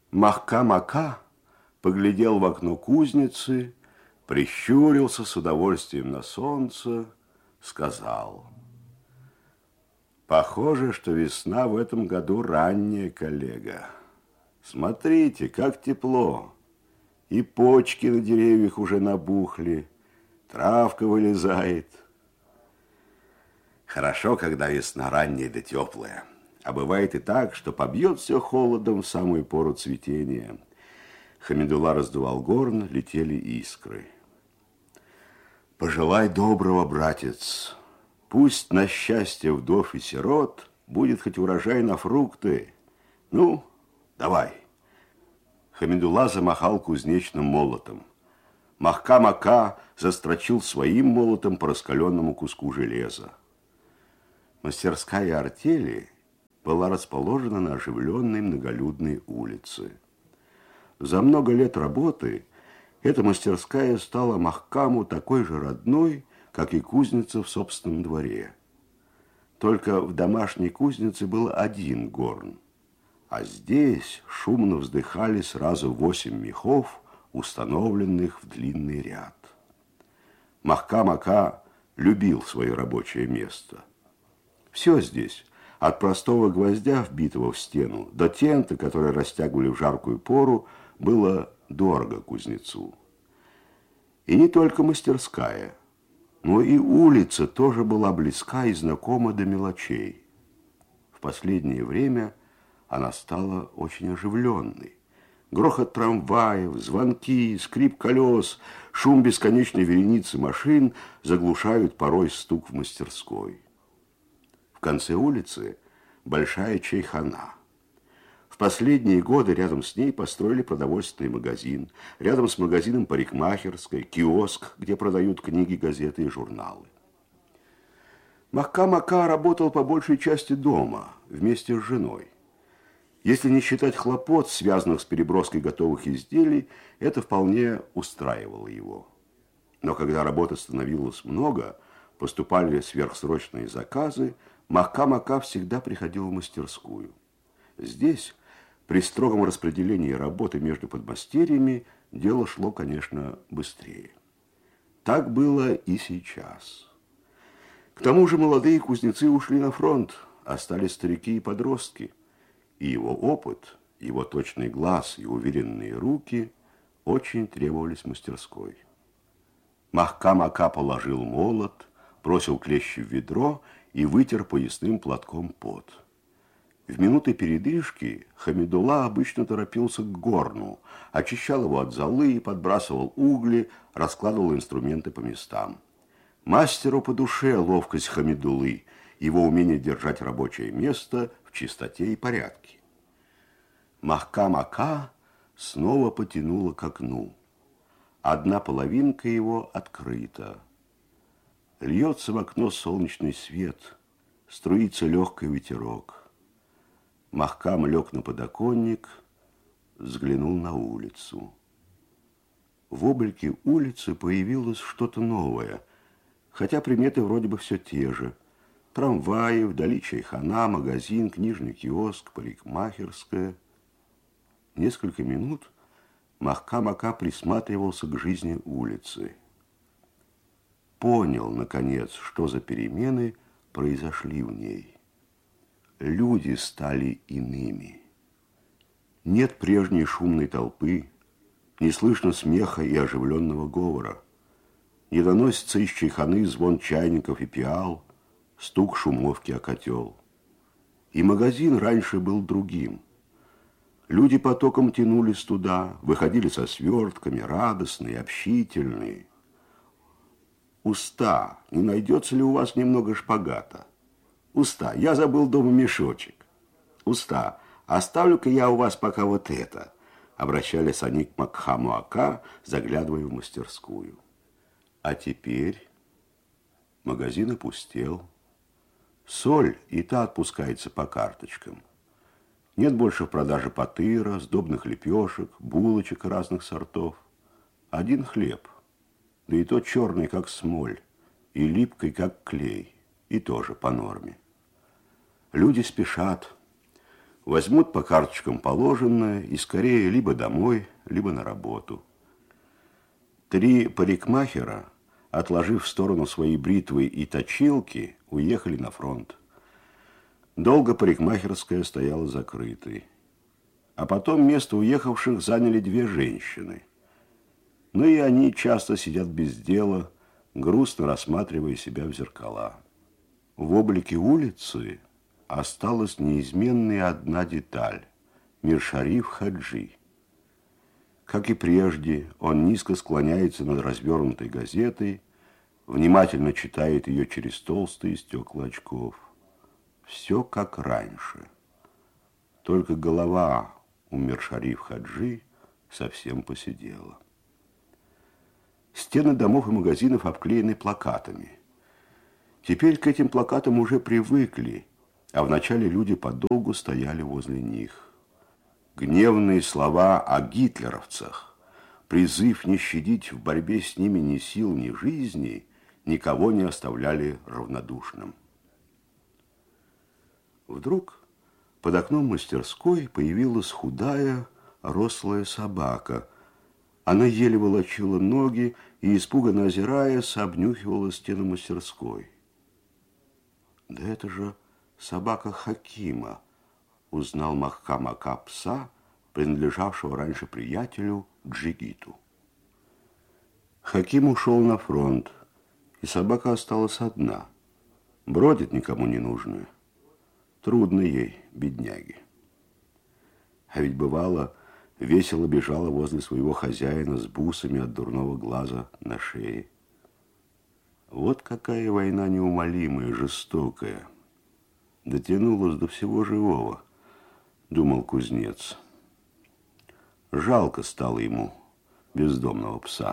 Махка-Мака поглядел в окно кузницы, прищурился с удовольствием на солнце, сказал: «Похоже, что весна в этом году ранняя, коллега. Смотрите, как тепло. И почки на деревьях уже набухли, травка вылезает. Хорошо, когда весна ранняя да теплая. А бывает и так, что побьет все холодом в самую пору цветения». Хамидулла раздувал горн, летели искры. «Пожелай доброго, братец. Пусть на счастье вдов и сирот будет хоть урожай на фрукты. Ну, давай». Хамидулла замахал кузнечным молотом. Махка-Мака застрочил своим молотом по раскаленному куску железа. Мастерская артели была расположена на оживленной многолюдной улице. За много лет работы эта мастерская стала Махкаму такой же родной, как и кузница в собственном дворе. Только в домашней кузнице был один горн, а здесь шумно вздыхали сразу 8 мехов, установленных в длинный ряд. Махка-Мака любил свое рабочее место. Все здесь, от простого гвоздя, вбитого в стену, до тента, который растягивали в жаркую пору, было дорого кузнецу. И не только мастерская, но и улица тоже была близка и знакома до мелочей. В последнее время она стала очень оживленной. Грохот трамваев, звонки, скрип колес, шум бесконечной вереницы машин заглушают порой стук в мастерской. В конце улицы большая чайхана. В последние годы рядом с ней построили продовольственный магазин, рядом с магазином парикмахерской, киоск, где продают книги, газеты и журналы. Махка-Мака работал по большей части дома, вместе с женой. Если не считать хлопот, связанных с переброской готовых изделий, это вполне устраивало его. Но когда работы становилось много, поступали сверхсрочные заказы, Махка-Мака всегда приходил в мастерскую. Здесь, при строгом распределении работы между подмастерьями, дело шло, конечно, быстрее. Так было и сейчас. К тому же молодые кузнецы ушли на фронт, остались старики и подростки. И его опыт, его точный глаз и уверенные руки очень требовались мастерской. Махка-Мака положил молот, бросил клещи в ведро и вытер поясным платком пот. В минуты передышки Хамидулла обычно торопился к горну, очищал его от золы, подбрасывал угли, раскладывал инструменты по местам. Мастеру по душе ловкость Хамидуллы, его умение держать рабочее место в чистоте и порядке. Махка-Мака снова потянуло к окну. Одна половинка его открыта. Льется в окно солнечный свет, струится легкий ветерок. Махкам лег на подоконник, взглянул на улицу. В облике улицы появилось что-то новое, хотя приметы вроде бы все те же. Трамваи, вдали чайхана, магазин, книжный киоск, парикмахерская. Несколько минут Махка-Мака присматривался к жизни улицы. Понял, наконец, что за перемены произошли в ней. Люди стали иными. Нет прежней шумной толпы, не слышно смеха и оживленного говора. Не доносится из чайханы звон чайников и пиал, стук шумовки о котел. И магазин раньше был другим. Люди потоком тянулись туда, выходили со свертками, радостные, общительные. «Уста, не найдется ли у вас немного шпагата? Уста, я забыл дома мешочек. Уста, оставлю-ка я у вас пока вот это». Обращались они к Махка-Мака, заглядывая в мастерскую. А теперь магазин опустел. Соль и та отпускается по карточкам. Нет больше в продаже патыра, сдобных лепешек, булочек разных сортов. Один хлеб, да и тот черный, как смоль, и липкий, как клей, и тоже по норме. Люди спешат. Возьмут по карточкам положенное и скорее либо домой, либо на работу. 3 парикмахера, отложив в сторону свои бритвы и точилки, уехали на фронт. Долго парикмахерская стояла закрытой. А потом место уехавших заняли 2 женщины. Но и они часто сидят без дела, грустно рассматривая себя в зеркала. В облике улицы осталась неизменная одна деталь – Миршариф Хаджи. Как и прежде, он низко склоняется над развернутой газетой, внимательно читает ее через толстые стекла очков. Все как раньше. Только голова у Миршариф Хаджи совсем поседела. Стены домов и магазинов обклеены плакатами. Теперь к этим плакатам уже привыкли, а вначале люди подолгу стояли возле них. Гневные слова о гитлеровцах, призыв не щадить в борьбе с ними ни сил, ни жизни, никого не оставляли равнодушным. Вдруг под окном мастерской появилась худая, рослая собака. Она еле волочила ноги и, испуганно озираясь, обнюхивала стену мастерской. Да это же собака Хакима, узнал Махка-Мака пса, принадлежавшего раньше приятелю Джигиту. Хаким ушел на фронт, и собака осталась одна. Бродит никому не нужная. Трудно ей, бедняге. А ведь бывало, весело бежала возле своего хозяина с бусами от дурного глаза на шее. Вот какая война неумолимая, жестокая. Дотянулась до всего живого, думал кузнец. Жалко стало ему бездомного пса.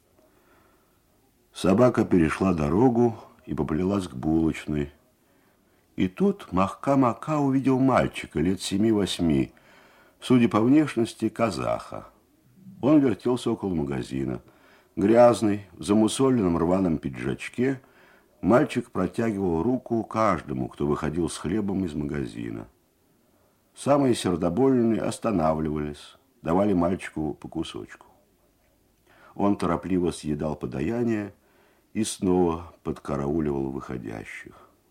Собака перешла дорогу и поплелась к булочной. И тут Махка-Мака увидел мальчика лет 7-8, судя по внешности, казаха. Он вертелся около магазина. Грязный, в замусоленном рваном пиджачке, мальчик протягивал руку каждому, кто выходил с хлебом из магазина. Самые сердобольные останавливались, давали мальчику по кусочку. Он торопливо съедал подаяние и снова подкарауливал выходящих.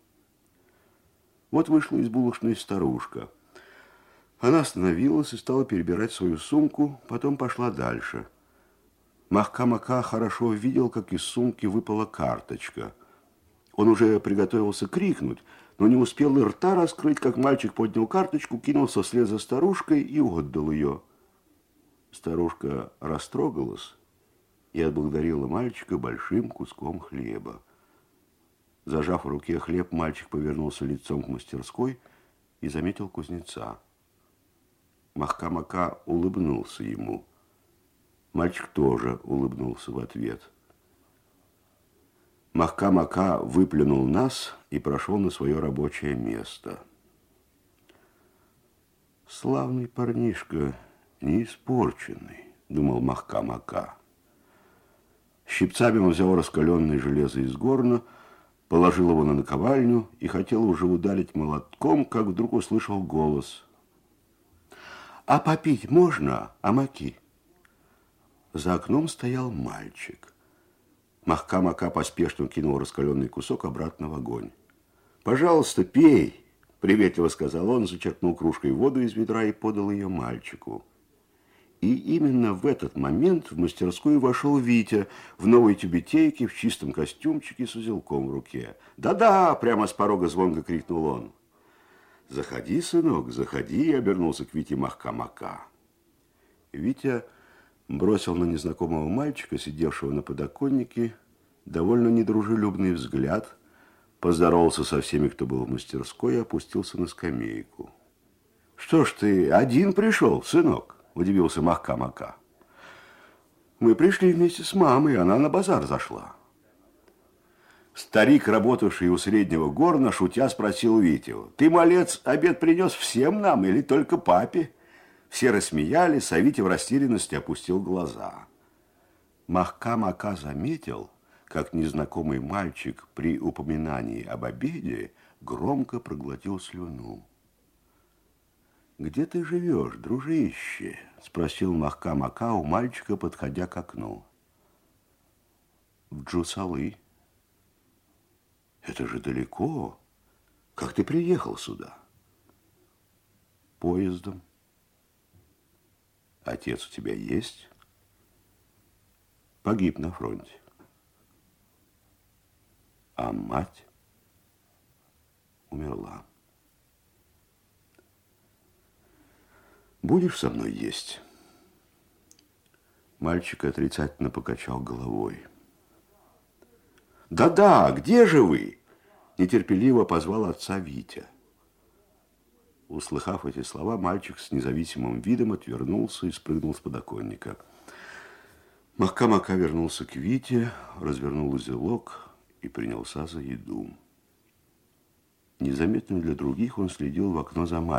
Вот вышла из булочной старушка. Она остановилась и стала перебирать свою сумку, потом пошла дальше. Махка-Мака хорошо видел, как из сумки выпала карточка. Он уже приготовился крикнуть, но не успел и рта раскрыть, как мальчик поднял карточку, кинулся вслед за старушкой и отдал ее. Старушка растрогалась и отблагодарила мальчика большим куском хлеба. Зажав в руке хлеб, мальчик повернулся лицом к мастерской и заметил кузнеца. Махка-Мака улыбнулся ему. Мальчик тоже улыбнулся в ответ. Махка-Мака выплюнул нас и прошел на свое рабочее место. «Славный парнишка, не испорченный», — думал Махка-Мака. Щипцами он взял раскаленное железо из горна, положил его на наковальню и хотел уже ударить молотком, как вдруг услышал голос. «А попить можно, Амаки?» За окном стоял мальчик. Махка-Мака поспешно кинул раскаленный кусок обратно в огонь. «Пожалуйста, пей!» – приветливо сказал он, зачерпнул кружкой воду из ведра и подал ее мальчику. И именно в этот момент в мастерскую вошел Витя в новой тюбетейке, в чистом костюмчике с узелком в руке. «Да-да!» – прямо с порога звонко крикнул он. «Заходи, сынок, заходи!» – обернулся к Вите Махка-Мака. Витя бросил на незнакомого мальчика, сидевшего на подоконнике, довольно недружелюбный взгляд, поздоровался со всеми, кто был в мастерской, и опустился на скамейку. «Что ж ты один пришел, сынок?» – удивился Махка-Мака. «Мы пришли вместе с мамой, она на базар зашла». Старик, работавший у среднего горна, шутя спросил Витю: «Ты, малец, обед принес всем нам или только папе?» Все рассмеялись, а Витя в растерянности опустил глаза. Махка-Мака заметил, как незнакомый мальчик при упоминании об обеде громко проглотил слюну. «Где ты живешь, дружище?» – спросил Махка-Мака у мальчика, подходя к окну. «В Джусалы». «Это же далеко. Как ты приехал сюда?» «Поездом». «Отец у тебя есть?» «Погиб на фронте». «А мать?» «Умерла». «Будешь со мной есть?» Мальчик отрицательно покачал головой. «Да-да, где же вы?» Нетерпеливо позвал отца Витя. Услыхав эти слова, мальчик с независимым видом отвернулся и спрыгнул с подоконника. Махка-Мака вернулся к Вите, развернул узелок и принялся за еду. Незаметно для других он следил в окно за мальчиком.